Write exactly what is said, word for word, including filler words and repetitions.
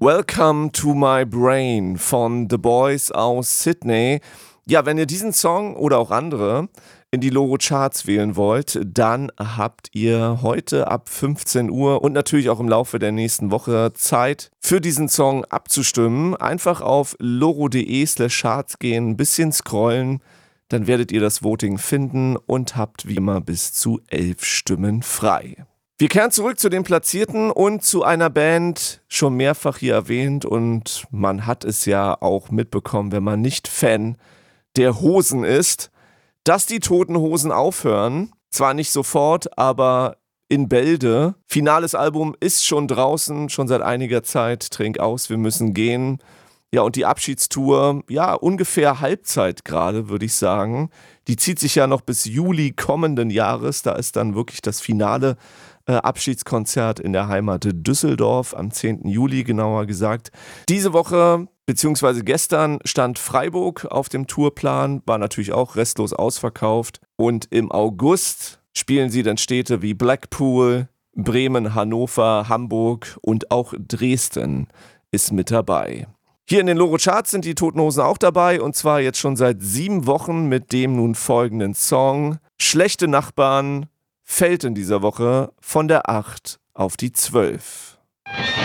Welcome to My Brain von The Boys aus Sydney. Ja, wenn ihr diesen Song oder auch andere in die Loro Charts wählen wollt, dann habt ihr heute ab fünfzehn Uhr und natürlich auch im Laufe der nächsten Woche Zeit, für diesen Song abzustimmen. Einfach auf loro.de slash charts gehen, ein bisschen scrollen, dann werdet ihr das Voting finden und habt wie immer bis zu elf Stimmen frei. Wir kehren zurück zu den Platzierten und zu einer Band, schon mehrfach hier erwähnt, und man hat es ja auch mitbekommen, wenn man nicht Fan der Hosen ist, dass die Toten Hosen aufhören. Zwar nicht sofort, aber in Bälde. Finales Album ist schon draußen, schon seit einiger Zeit. Trink aus, wir müssen gehen. Ja, und die Abschiedstour, ja, ungefähr Halbzeit gerade, würde ich sagen. Die zieht sich ja noch bis Juli kommenden Jahres. Da ist dann wirklich das finale äh, Abschiedskonzert in der Heimat Düsseldorf am zehnten Juli, genauer gesagt. Diese Woche, beziehungsweise gestern, stand Freiburg auf dem Tourplan, war natürlich auch restlos ausverkauft. Und im August spielen sie dann Städte wie Blackpool, Bremen, Hannover, Hamburg und auch Dresden ist mit dabei. Hier in den Loro Charts sind die Toten Hosen auch dabei, und zwar jetzt schon seit sieben Wochen mit dem nun folgenden Song. Schlechte Nachbarn fällt in dieser Woche von der acht auf die zwölf.